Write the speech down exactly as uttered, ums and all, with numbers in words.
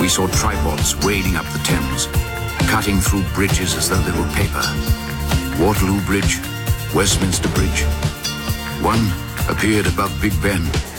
we saw tripods wading up the Thames, cutting through bridges as though they were paper. Waterloo Bridge, Westminster Bridge. One appeared above Big Ben,